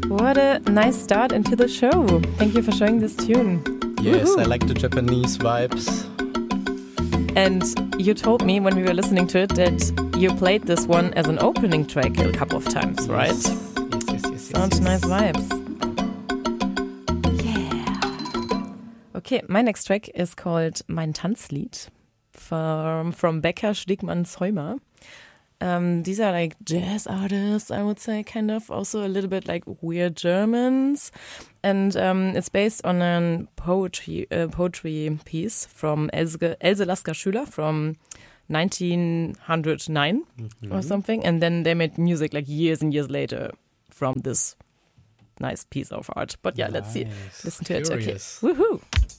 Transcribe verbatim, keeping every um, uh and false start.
What a nice start into the show. Thank you for showing this tune. Yes, Woohoo. I like the Japanese vibes. And you told me when we were listening to it that you played this one as an opening track a couple of times, right? Yes, yes, yes, yes. Sounds yes. nice vibes. Yeah. Okay, my next track is called Mein Tanzlied from, from Becker, Stegmann, Zeumer. Um, these are like jazz artists, I would say, kind of. Also a little bit like weird Germans. And um, it's based on a poetry uh, poetry piece from Else, Else Lasker-Schüler from nineteen oh nine mm-hmm. or something. And then they made music like years and years later from this nice piece of art. But yeah, nice. Let's see. Listen to Curious. it. Okay. Woohoo!